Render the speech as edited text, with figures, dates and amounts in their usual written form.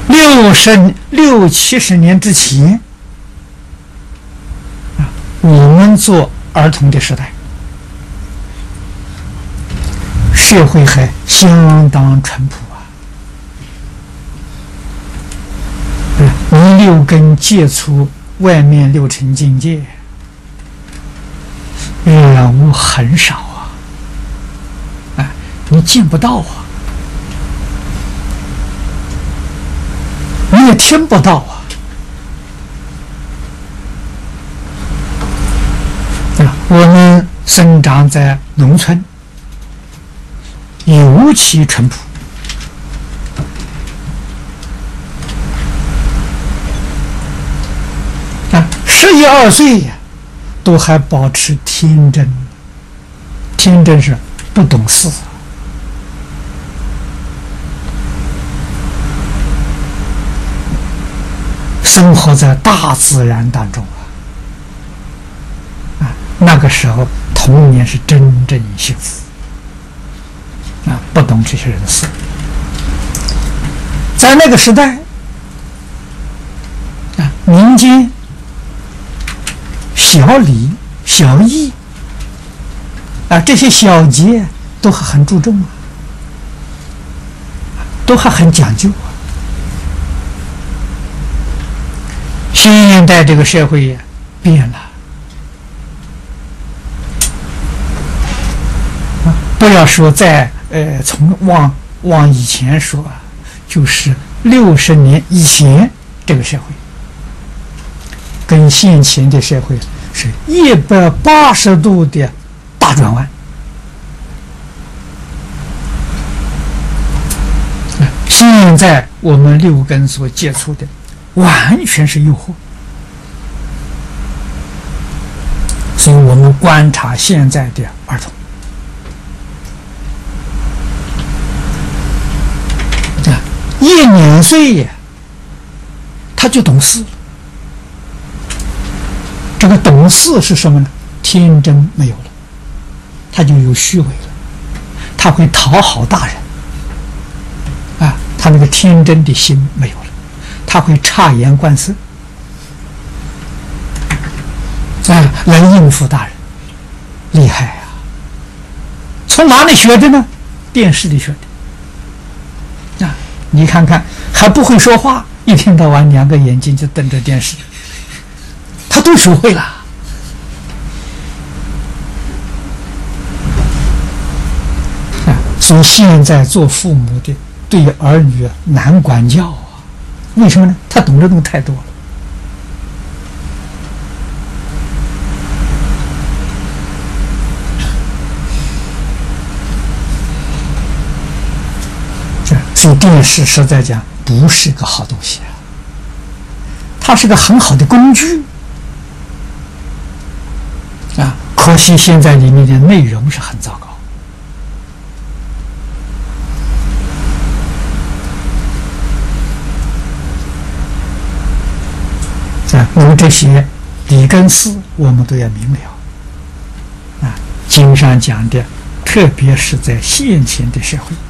60、70年之前，我们做儿童的时代，社会还相当淳朴啊。你六根接触外面六尘境界，染污很少啊，你见不到啊，你也听不到啊。我们生长在农村，尤其淳朴。11、12岁都还保持天真，天真是不懂事，生活在大自然当中那个时候童年是真正幸福不懂这些人的事。在那个时代民间小礼小义这些小节都还很注重都还很讲究现代这个社会变了，不要说在从往以前说就是60年以前这个社会跟现前的社会是180度的大转弯。现在我们六根所接触的完全是诱惑，所以我们观察现在的儿童1、2岁他就懂事了。这个懂事是什么呢？天真没有了，他就有虚伪了，他会讨好大人他那个天真的心没有了，他会察言观色来应付大人，厉害从哪里学的呢？电视里学的你看看，还不会说话，一天到晚2个眼睛就瞪着电视，他都学会了所以现在做父母的对儿女难管教为什么呢？他懂的东西太多了。所以电视实在讲不是个好东西它是个很好的工具可惜现在里面的内容是很糟糕。那么这些理跟事我们都要明了经上讲的，特别是在现前的社会